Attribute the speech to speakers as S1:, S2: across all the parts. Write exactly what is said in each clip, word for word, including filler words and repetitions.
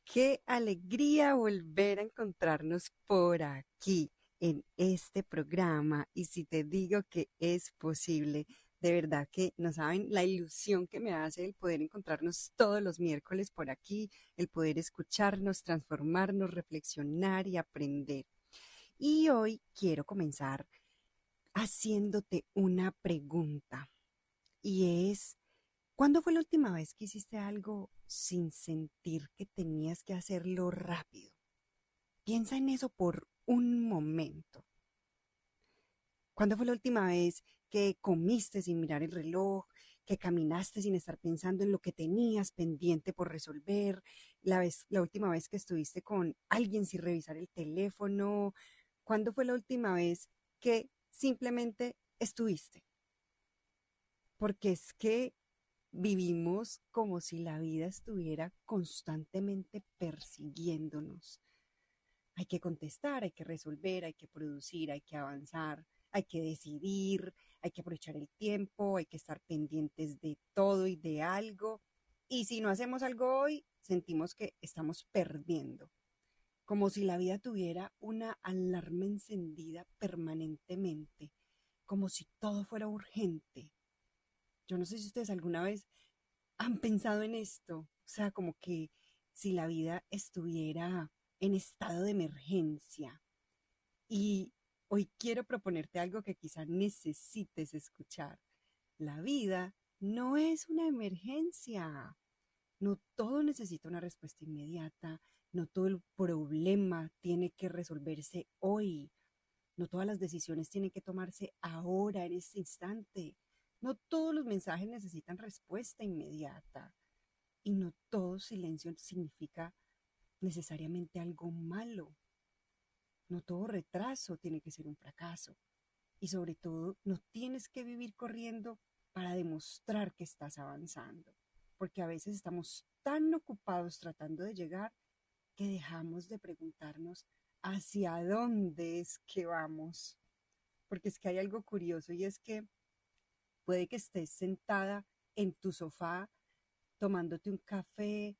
S1: Qué alegría volver a encontrarnos por aquí, en este programa. Y si te digo que es posible, de verdad que no saben la ilusión que me hace el poder encontrarnos todos los miércoles por aquí, el poder escucharnos, transformarnos, reflexionar y aprender. Y hoy quiero comenzar haciéndote una pregunta y es, ¿cuándo fue la última vez que hiciste algo sin sentir que tenías que hacerlo rápido? Piensa en eso por un momento. ¿Cuándo fue la última vez que comiste sin mirar el reloj, que caminaste sin estar pensando en lo que tenías pendiente por resolver, la vez, la última vez que estuviste con alguien sin revisar el teléfono? ¿Cuándo fue la última vez que simplemente estuviste? Porque es que vivimos como si la vida estuviera constantemente persiguiéndonos. Hay que contestar, hay que resolver, hay que producir, hay que avanzar, hay que decidir, hay que aprovechar el tiempo, hay que estar pendientes de todo y de algo. Y si no hacemos algo hoy, sentimos que estamos perdiendo, como si la vida tuviera una alarma encendida permanentemente, como si todo fuera urgente. Yo no sé si ustedes alguna vez han pensado en esto, o sea, como que si la vida estuviera en estado de emergencia. Y hoy quiero proponerte algo que quizá necesites escuchar. La vida no es una emergencia. No todo necesita una respuesta inmediata. No todo el problema tiene que resolverse hoy. No todas las decisiones tienen que tomarse ahora, en este instante. No todos los mensajes necesitan respuesta inmediata. Y no todo silencio significa necesariamente algo malo. No todo retraso tiene que ser un fracaso. Y sobre todo, no tienes que vivir corriendo para demostrar que estás avanzando. Porque a veces estamos tan ocupados tratando de llegar que dejamos de preguntarnos hacia dónde es que vamos. Porque es que hay algo curioso y es que puede que estés sentada en tu sofá tomándote un café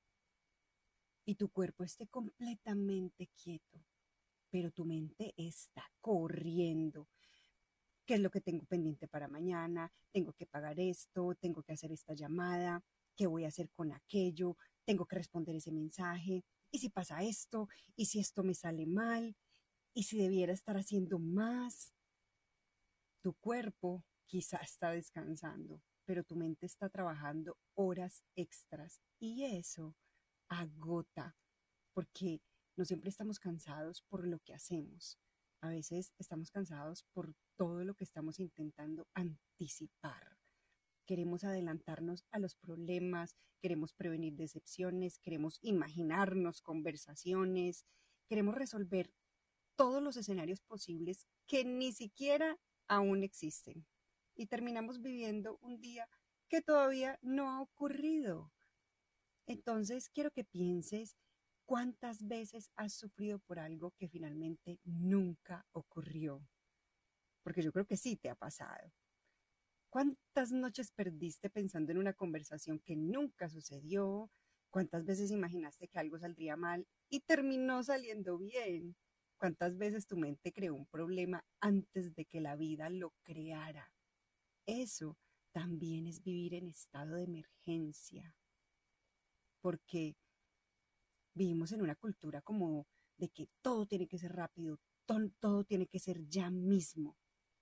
S1: y tu cuerpo esté completamente quieto, pero tu mente está corriendo. ¿Qué es lo que tengo pendiente para mañana? Tengo que pagar esto, tengo que hacer esta llamada, ¿qué voy a hacer con aquello? Tengo que responder ese mensaje. ¿Y si pasa esto? ¿Y si esto me sale mal? ¿Y si debiera estar haciendo más? Tu cuerpo quizá está descansando, pero tu mente está trabajando horas extras y eso agota, porque no siempre estamos cansados por lo que hacemos. A veces estamos cansados por todo lo que estamos intentando anticipar. Queremos adelantarnos a los problemas, queremos prevenir decepciones, queremos imaginarnos conversaciones, queremos resolver todos los escenarios posibles que ni siquiera aún existen. Y terminamos viviendo un día que todavía no ha ocurrido. Entonces, quiero que pienses cuántas veces has sufrido por algo que finalmente nunca ocurrió. Porque yo creo que sí te ha pasado. ¿Cuántas noches perdiste pensando en una conversación que nunca sucedió? ¿Cuántas veces imaginaste que algo saldría mal y terminó saliendo bien? ¿Cuántas veces tu mente creó un problema antes de que la vida lo creara? Eso también es vivir en estado de emergencia, porque vivimos en una cultura como de que todo tiene que ser rápido, todo, todo tiene que ser ya mismo.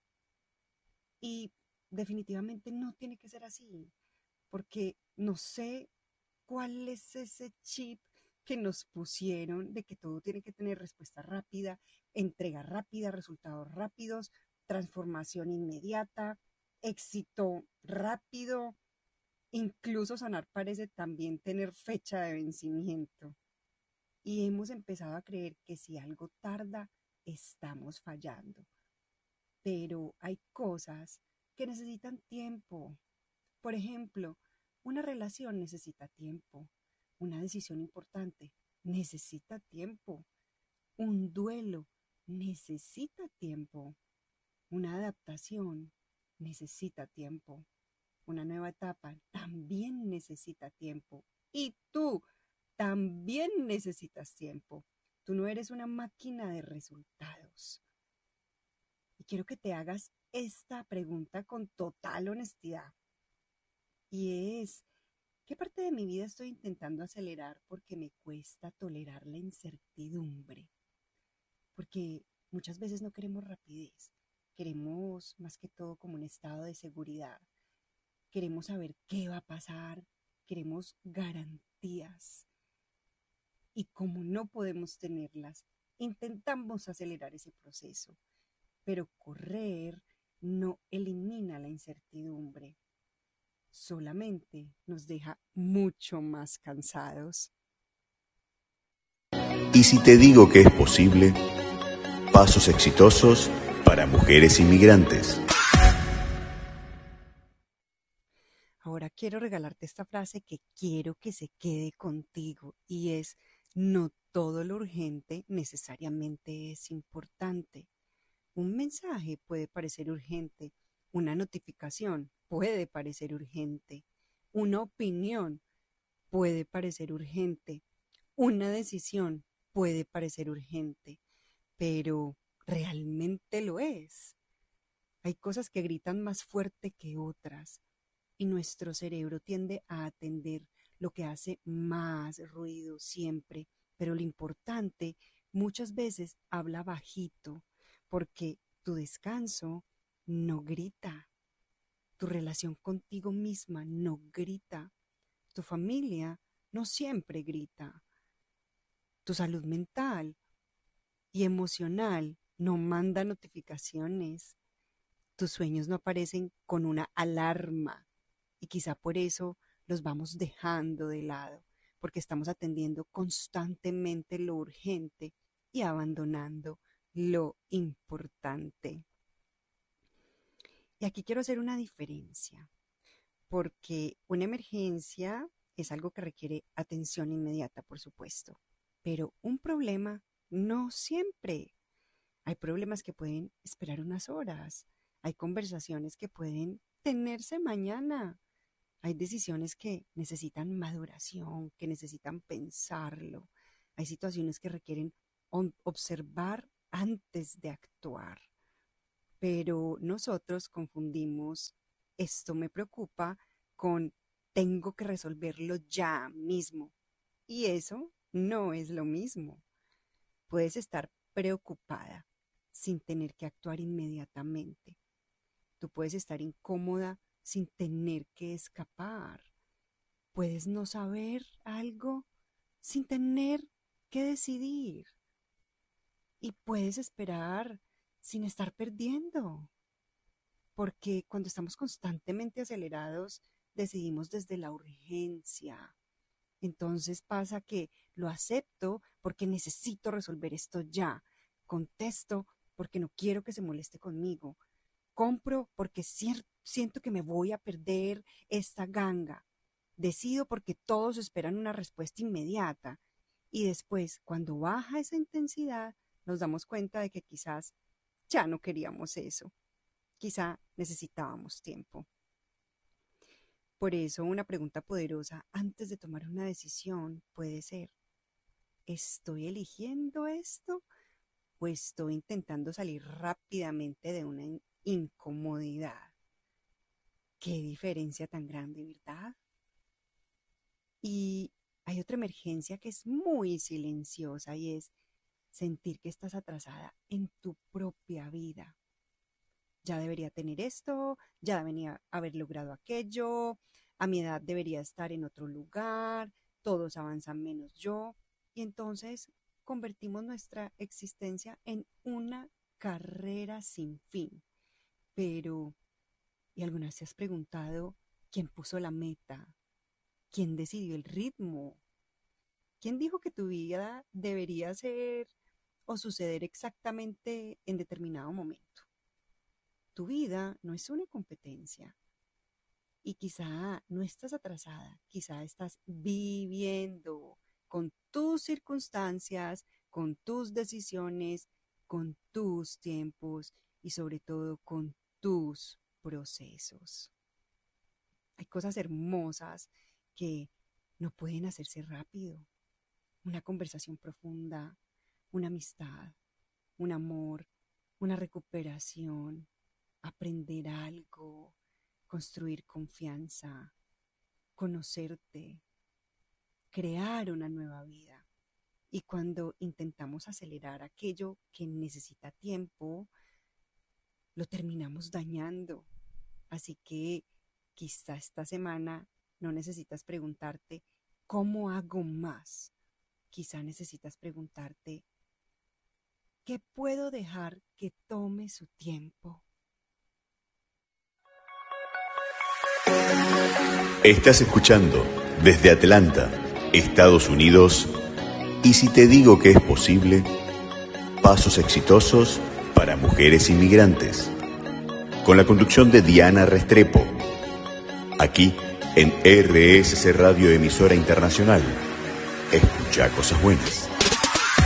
S1: Y definitivamente no tiene que ser así, porque no sé cuál es ese chip que nos pusieron de que todo tiene que tener respuesta rápida, entrega rápida, resultados rápidos, transformación inmediata, éxito rápido, incluso sanar parece también tener fecha de vencimiento. Y hemos empezado a creer que si algo tarda, estamos fallando. Pero hay cosas que necesitan tiempo. Por ejemplo, una relación necesita tiempo, una decisión importante necesita tiempo, un duelo necesita tiempo, una adaptación necesita tiempo, una nueva etapa también necesita tiempo. Y tú también necesitas tiempo. Tú no eres una máquina de resultados. Y quiero que te hagas esta pregunta con total honestidad. Y es, ¿qué parte de mi vida estoy intentando acelerar porque me cuesta tolerar la incertidumbre? Porque muchas veces no queremos rapidez, queremos más que todo como un estado de seguridad. Queremos saber qué va a pasar, queremos garantías. Y como no podemos tenerlas, intentamos acelerar ese proceso. Pero correr no elimina la incertidumbre, solamente nos deja mucho más cansados.
S2: Y si te digo que es posible, pasos exitosos para mujeres inmigrantes.
S1: Ahora quiero regalarte esta frase que quiero que se quede contigo y es, no todo lo urgente necesariamente es importante. Un mensaje puede parecer urgente, una notificación puede parecer urgente, una opinión puede parecer urgente, una decisión puede parecer urgente, pero ¿realmente lo es? Hay cosas que gritan más fuerte que otras y nuestro cerebro tiende a atender lo que hace más ruido siempre, pero lo importante muchas veces habla bajito porque tu descanso no grita, tu relación contigo misma no grita, tu familia no siempre grita, tu salud mental y emocional no manda notificaciones, tus sueños no aparecen con una alarma y quizá por eso los vamos dejando de lado, porque estamos atendiendo constantemente lo urgente y abandonando lo importante. Y aquí quiero hacer una diferencia, porque una emergencia es algo que requiere atención inmediata, por supuesto, pero un problema no siempre. Hay problemas que pueden esperar unas horas, hay conversaciones que pueden tenerse mañana, hay decisiones que necesitan maduración, que necesitan pensarlo, hay situaciones que requieren observar antes de actuar. Pero nosotros confundimos esto me preocupa con tengo que resolverlo ya mismo. Y eso no es lo mismo. Puedes estar preocupada sin tener que actuar inmediatamente. Tú puedes estar incómoda sin tener que escapar. Puedes no saber algo sin tener que decidir. Y puedes esperar sin estar perdiendo. Porque cuando estamos constantemente acelerados, decidimos desde la urgencia. Entonces pasa que lo acepto porque necesito resolver esto ya. Contesto porque no quiero que se moleste conmigo. Compro porque siento que me voy a perder esta ganga. Decido porque todos esperan una respuesta inmediata. Y después, cuando baja esa intensidad, nos damos cuenta de que quizás ya no queríamos eso. Quizá necesitábamos tiempo. Por eso, una pregunta poderosa antes de tomar una decisión puede ser, ¿estoy eligiendo esto o estoy intentando salir rápidamente de una incomodidad? Qué diferencia tan grande, ¿verdad? Y hay otra emergencia que es muy silenciosa y es sentir que estás atrasada en tu propia vida. Ya debería tener esto, ya debería haber logrado aquello, a mi edad debería estar en otro lugar, todos avanzan menos yo. Y entonces convertimos nuestra existencia en una carrera sin fin. Pero, ¿y alguna vez te has preguntado quién puso la meta? ¿Quién decidió el ritmo? ¿Quién dijo que tu vida debería ser o suceder exactamente en determinado momento? Tu vida no es una competencia y quizá no estás atrasada, quizá estás viviendo con tus circunstancias, con tus decisiones, con tus tiempos y sobre todo con tus procesos. Hay cosas hermosas que no pueden hacerse rápido. una conversación profunda, una amistad, un amor, una recuperación, aprender algo, construir confianza, conocerte, crear una nueva vida. Y cuando intentamos acelerar aquello que necesita tiempo, lo terminamos dañando. Así que quizá esta semana no necesitas preguntarte ¿cómo hago más? Quizá necesitas preguntarte ¿qué puedo dejar que tome su tiempo?
S2: Estás escuchando desde Atlanta, Estados Unidos, y si te digo que es posible, pasos exitosos para mujeres inmigrantes, con la conducción de Diana Restrepo, aquí en R S C Radio Emisora Internacional. Escucha cosas buenas.